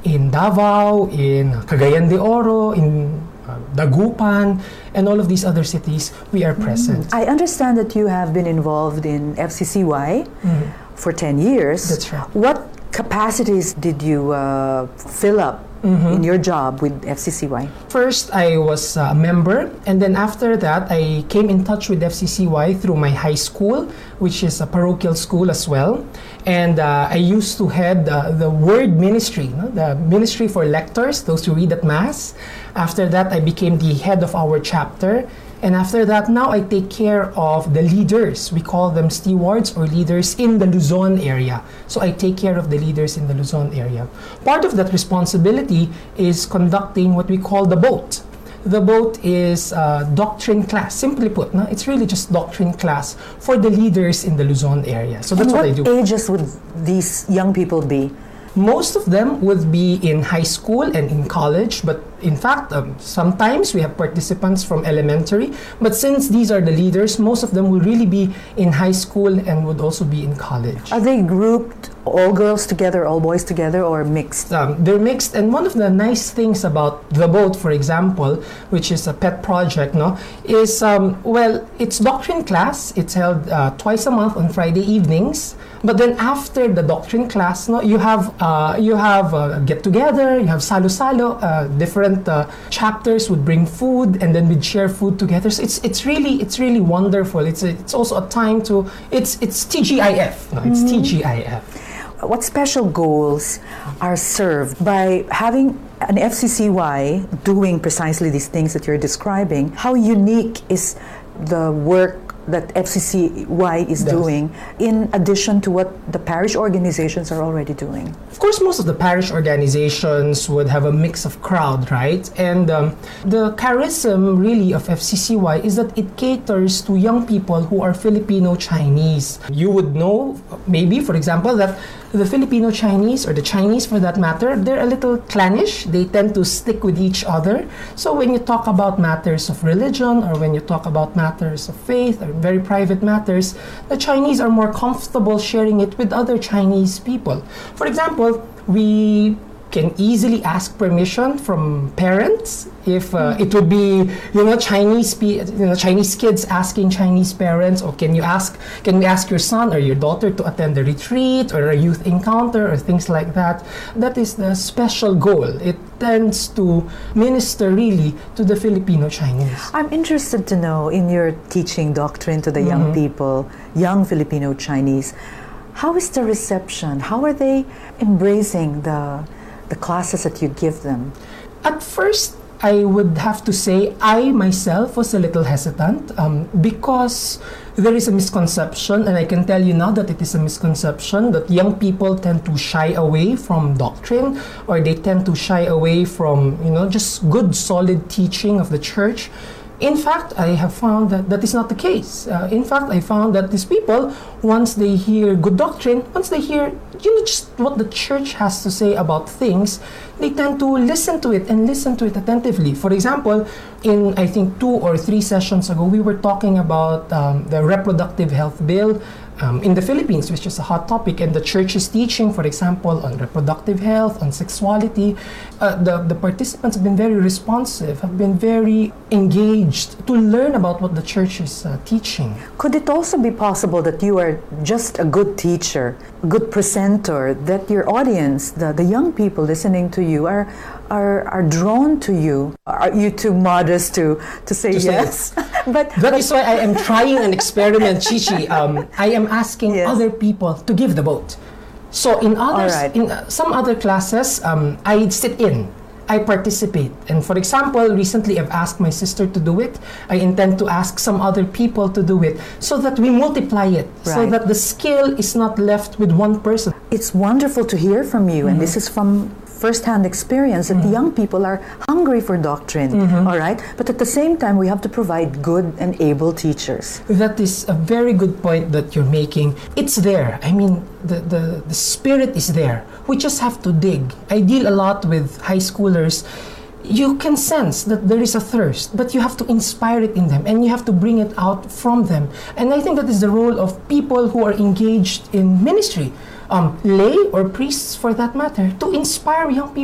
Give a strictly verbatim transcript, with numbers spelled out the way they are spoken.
in Davao, in Cagayan de Oro, in uh, Dagupan, and all of these other cities, we are present. I understand that you have been involved in F C C Y mm-hmm. for ten years. That's right. What capacities did you uh, fill up mm-hmm. in your job with F C C Y? First, I was a member, and then after that, I came in touch with F C C Y through my high school, which is a parochial school as well. And uh, I used to head uh, the Word Ministry, no? the ministry for lectors, those who read at Mass. After that, I became the head of our chapter. And after that, now I take care of the leaders. We call them stewards or leaders in the Luzon area. So I take care of the leaders in the Luzon area. Part of that responsibility is conducting what we call the boat. The boat is a doctrine class. Simply put, no? It's really just doctrine class for the leaders in the Luzon area. So that's and what, what I do. What ages would these young people be? Most of them would be in high school and in college, but in fact, um, sometimes we have participants from elementary. But since these are the leaders, most of them will really be in high school and would also be in college. Are they grouped, all girls together, all boys together, or mixed? Um, they're mixed, and one of the nice things about the boat, for example, which is a pet project, no, is um, well, it's doctrine class. It's held uh, twice a month on Friday evenings. But then after the doctrine class, no, you have uh, you have uh, get together, you have salo salo. Uh, different uh, chapters would bring food, and then we'd share food together. So it's it's really it's really wonderful. It's a, it's also a time to it's it's T G I F. No, it's mm-hmm. T G I F. What special goals are served by having an F C C Y doing precisely these things that you're describing? How unique is the work that F C C Y is Yes. doing in addition to what the parish organizations are already doing? Of course, most of the parish organizations would have a mix of crowd, right? And um, the charism really of F C C Y is that it caters to young people who are Filipino Chinese. You would know, maybe, for example, that the Filipino Chinese, or the Chinese for that matter, they're a little clannish. They tend to stick with each other. So when you talk about matters of religion, or when you talk about matters of faith, or very private matters, the Chinese are more comfortable sharing it with other Chinese people. For example, we can easily ask permission from parents if uh, it would be, you know, Chinese pe- you know Chinese kids asking Chinese parents, or can you ask can we ask your son or your daughter to attend a retreat or a youth encounter or things like that. That is the special goal. It tends to minister really to the Filipino Chinese. I'm interested to know, in your teaching doctrine to the mm-hmm. young people, young Filipino Chinese, how is the reception? How are they embracing the the classes that you give them? At first, I would have to say I myself was a little hesitant um, because there is a misconception, and I can tell you now that it is a misconception, that young people tend to shy away from doctrine, or they tend to shy away from, you know, just good, solid teaching of the church. In fact, I have found that that is not the case. Uh, in fact, I found that these people, once they hear good doctrine, once they hear, you know, just what the church has to say about things, they tend to listen to it and listen to it attentively. For example, in I think two or three sessions ago, we were talking about um, the reproductive health bill um, in the Philippines, which is a hot topic, and the church's teaching, for example, on reproductive health, on sexuality. Uh, the, the participants have been very responsive, have been very engaged to learn about what the church is uh, teaching. Could it also be possible that you are just a good teacher, a good presenter, that your audience, the, the young people listening to you, are are are drawn to you? Are you too modest to, to say to yes? Say but that but is why I am trying an experiment, Chichi. Um, I am asking Yes. other people to give the vote. So in others, right. in uh, some other classes, um, I sit in. I participate. And for example, recently I've asked my sister to do it. I intend to ask some other people to do it, so that we multiply it, so Right. that the skill is not left with one person. it's wonderful to hear from you, and this is from first-hand experience, that the young people are hungry for doctrine, all right? But at the same time, we have to provide good and able teachers. That is a very good point that you're making. It's there. I mean, the, the, the spirit is there. We just have to dig. I deal a lot with high schoolers. You can sense that there is a thirst, but you have to inspire it in them, and you have to bring it out from them. And I think that is the role of people who are engaged in ministry, um, lay or priests for that matter, to inspire young people.